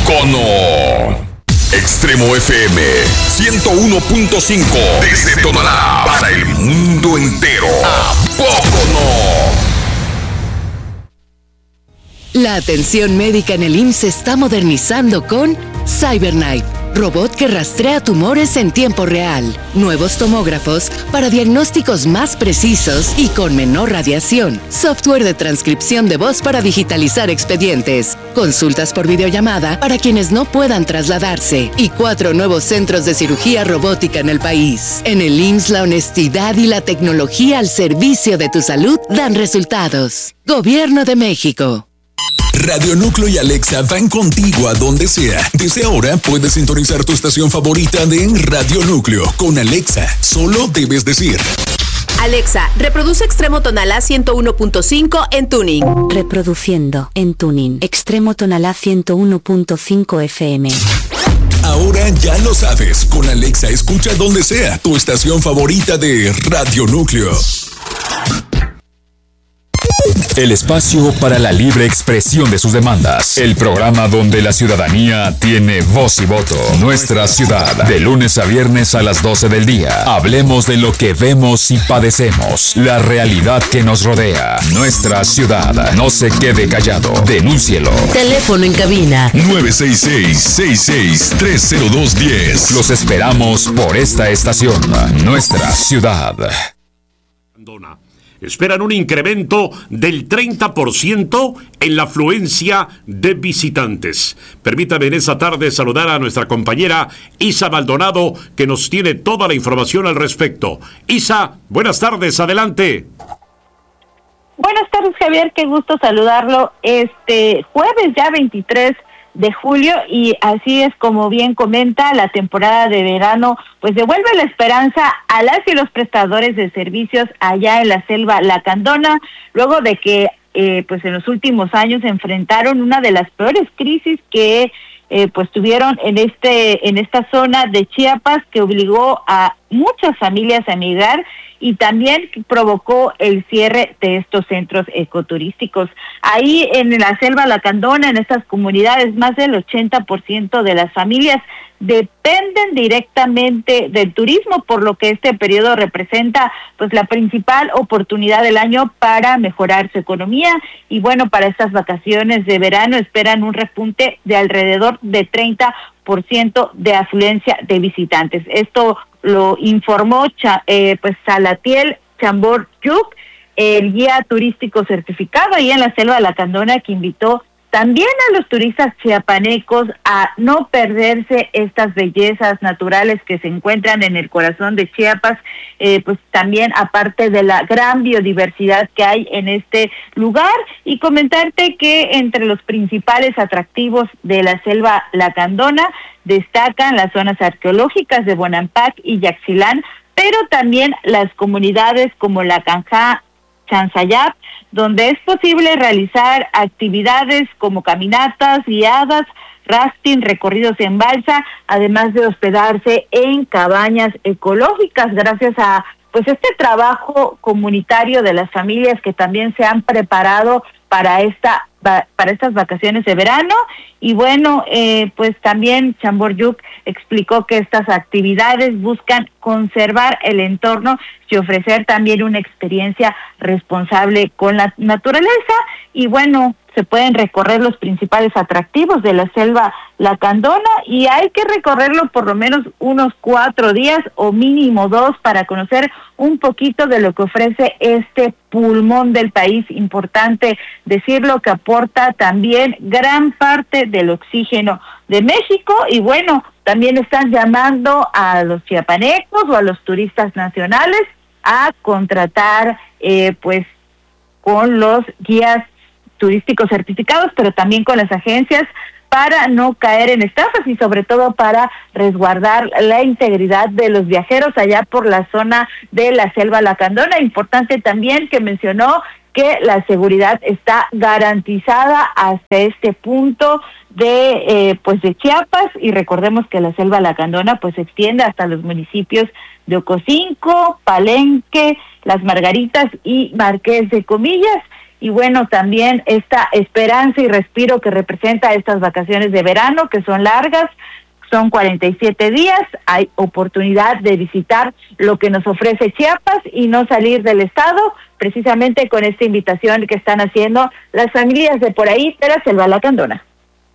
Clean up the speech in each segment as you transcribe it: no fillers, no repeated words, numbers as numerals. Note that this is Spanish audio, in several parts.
poco no? Extremo FM 101.5 desde Tonalá para el mundo entero. ¿A poco no? La atención médica en el IMSS se está modernizando con CyberKnife, robot que rastrea tumores en tiempo real, nuevos tomógrafos para diagnósticos más precisos y con menor radiación, software de transcripción de voz para digitalizar expedientes, consultas por videollamada para quienes no puedan trasladarse y 4 nuevos centros de cirugía robótica en el país. En el IMSS, la honestidad y la tecnología al servicio de tu salud dan resultados. Gobierno de México. Radio Núcleo y Alexa van contigo a donde sea. Desde ahora puedes sintonizar tu estación favorita de Radio Núcleo. Con Alexa, solo debes decir: Alexa, reproduce Extremo Tonalá 101.5 en Tuning. Reproduciendo en Tuning. Extremo Tonalá 101.5 FM. Ahora ya lo sabes. Con Alexa escucha donde sea tu estación favorita de Radio Núcleo. El espacio para la libre expresión de sus demandas. El programa donde la ciudadanía tiene voz y voto. Nuestra ciudad. De lunes a viernes a las 12 del día. Hablemos de lo que vemos y padecemos. La realidad que nos rodea. Nuestra ciudad. No se quede callado. Denúncielo. Teléfono en cabina 966-66-30210. Los esperamos por esta estación. Nuestra ciudad. Esperan un incremento del 30% en la afluencia de visitantes. Permítame en esta tarde saludar a nuestra compañera Isa Maldonado, que nos tiene toda la información al respecto. Isa, buenas tardes, adelante. Buenas tardes, Javier, qué gusto saludarlo. Jueves ya 23 de julio, y así es como bien comenta, la temporada de verano pues devuelve la esperanza a las y los prestadores de servicios allá en la selva lacandona, luego de que pues en los últimos años enfrentaron una de las peores crisis que pues tuvieron en esta zona de Chiapas, que obligó a muchas familias a emigrar y también provocó el cierre de estos centros ecoturísticos. Ahí en la selva lacandona, en estas comunidades, más del 80% de las familias dependen directamente del turismo, por lo que este periodo representa pues la principal oportunidad del año para mejorar su economía. Y bueno, para estas vacaciones de verano esperan un repunte de alrededor de 30% de afluencia de visitantes. Esto lo informó pues Salatiel Chambor Yuk, el guía turístico certificado ahí en la selva lacandona, que invitó también a los turistas chiapanecos a no perderse estas bellezas naturales que se encuentran en el corazón de Chiapas, pues también aparte de la gran biodiversidad que hay en este lugar. Y comentarte que entre los principales atractivos de la selva lacandona destacan las zonas arqueológicas de Bonampak y Yaxchilán, pero también las comunidades como La Canja, Chansayap, donde es posible realizar actividades como caminatas guiadas, rafting, recorridos en balsa, además de hospedarse en cabañas ecológicas, gracias a pues este trabajo comunitario de las familias que también se han preparado para estas vacaciones de verano. Y bueno, pues también Chamboryuk explicó que estas actividades buscan conservar el entorno y ofrecer también una experiencia responsable con la naturaleza. Y bueno, se pueden recorrer los principales atractivos de la selva lacandona, y hay que recorrerlo por lo menos unos 4 días o mínimo 2 para conocer un poquito de lo que ofrece este pulmón del país. Importante decirlo, que aporta también gran parte del oxígeno de México. Y bueno, también están llamando a los chiapanecos o a los turistas nacionales a contratar pues con los guías turísticos certificados, pero también con las agencias, para no caer en estafas y sobre todo para resguardar la integridad de los viajeros allá por la zona de la selva lacandona. Importante también que mencionó que la seguridad está garantizada hasta este punto de Chiapas, y recordemos que la selva lacandona pues se extiende hasta los municipios de Ocosinco, Palenque, Las Margaritas y Marqués de Comillas. y bueno, también esta esperanza y respiro que representa estas vacaciones de verano, que son largas, son 47 días, hay oportunidad de visitar lo que nos ofrece Chiapas y no salir del estado, precisamente con esta invitación que están haciendo las familias de por ahí de la Selva Lacandona.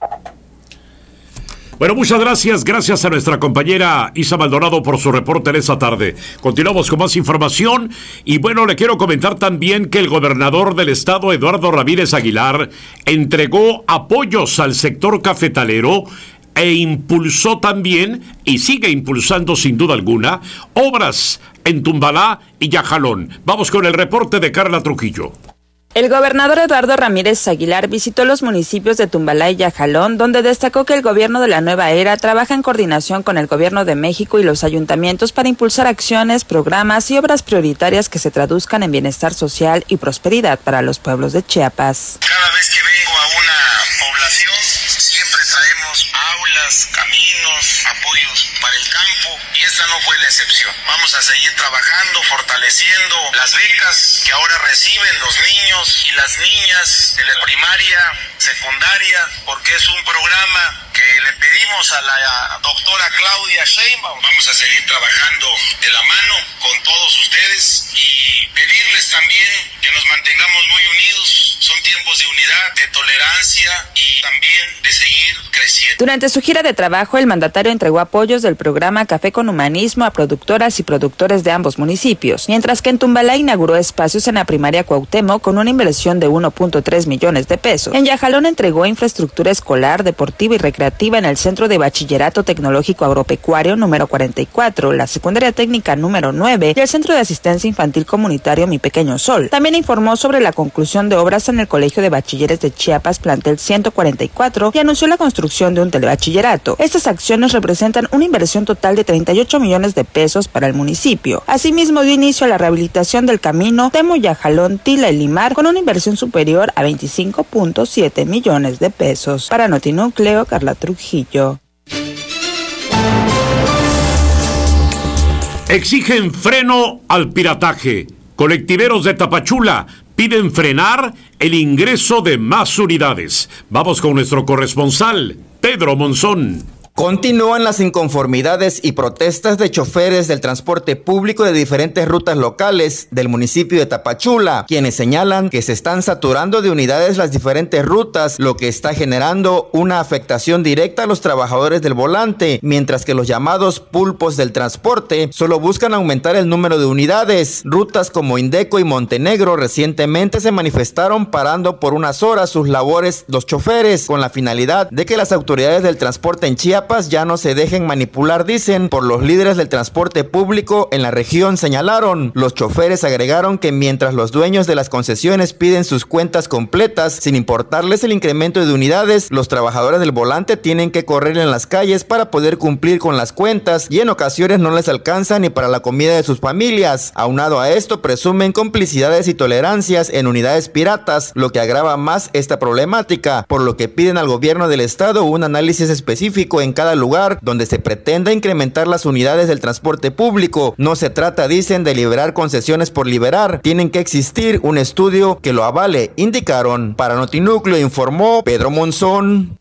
Bueno, muchas gracias a nuestra compañera Isa Maldonado por su reporte en esta tarde. Continuamos con más información y bueno, le quiero comentar también que el gobernador del estado, Eduardo Ramírez Aguilar, entregó apoyos al sector cafetalero e impulsó también, y sigue impulsando sin duda alguna, obras en Tumbalá y Yajalón. Vamos con el reporte de Carla Trujillo. El gobernador Eduardo Ramírez Aguilar visitó los municipios de Tumbalá y Yajalón, donde destacó que el gobierno de la nueva era trabaja en coordinación con el gobierno de México y los ayuntamientos para impulsar acciones, programas y obras prioritarias que se traduzcan en bienestar social y prosperidad para los pueblos de Chiapas. Cada vez que vengo a una población, siempre traemos aulas, caminos, apoyos para el campo, y esta no fue la excepción. Vamos a seguir trabajando, fortaleciendo las becas que ahora reciben los niños y las niñas de la primaria, secundaria, porque es un programa que le pedimos a la doctora Claudia Sheinbaum. Vamos a seguir trabajando de la mano con todos ustedes y pedirles también que nos mantengamos muy unidos. Son tiempos de unidad, de tolerancia y también de seguir creciendo. Durante su gira de trabajo, el mandatario entregó apoyos del programa Café con Humanismo a productoras y productores de ambos municipios, mientras que en Tumbalá inauguró espacios en la primaria Cuauhtémoc con una inversión de 1.3 millones de pesos. En Yajalón entregó infraestructura escolar, deportiva y recreativa en el Centro de Bachillerato Tecnológico Agropecuario número 44, la Secundaria Técnica número 9 y el Centro de Asistencia Infantil Comunitario Mi Pequeño Sol. También informó sobre la conclusión de obras en el Colegio de Bachilleres de Chiapas, plantel 144, y anunció la construcción de un telebachillerato. Estas acciones representan una inversión total de 38 millones de pesos para el municipio. Asimismo, dio inicio a la rehabilitación del camino Temo-Yajalón, Tila y Limar, con una inversión superior a 25.7 millones de pesos. Para Notinúcleo, Carla Trujillo. Exigen freno al pirataje. Colectiveros de Tapachula piden frenar el ingreso de más unidades. Vamos con nuestro corresponsal, Pedro Monzón. Continúan las inconformidades y protestas de choferes del transporte público de diferentes rutas locales del municipio de Tapachula, quienes señalan que se están saturando de unidades las diferentes rutas, lo que está generando una afectación directa a los trabajadores del volante, mientras que los llamados pulpos del transporte solo buscan aumentar el número de unidades. Rutas como Indeco y Montenegro recientemente se manifestaron parando por unas horas sus labores los choferes, con la finalidad de que las autoridades del transporte en Chiapas ya no se dejen manipular, dicen, por los líderes del transporte público en la región, señalaron. Los choferes agregaron que mientras los dueños de las concesiones piden sus cuentas completas, sin importarles el incremento de unidades, los trabajadores del volante tienen que correr en las calles para poder cumplir con las cuentas y en ocasiones no les alcanza ni para la comida de sus familias. Aunado a esto, presumen complicidades y tolerancias en unidades piratas, lo que agrava más esta problemática, por lo que piden al gobierno del estado un análisis específico en cada lugar donde se pretenda incrementar las unidades del transporte público. No se trata, dicen, de liberar concesiones por liberar, tienen que existir un estudio que lo avale, indicaron. Para Notinúcleo informó Pedro Monzón.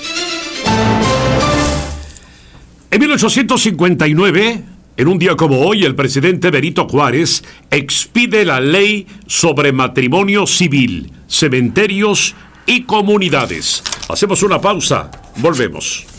En 1859, en un día como hoy, el presidente Benito Juárez expide la ley sobre matrimonio civil, cementerios y comunidades. Hacemos una pausa, volvemos.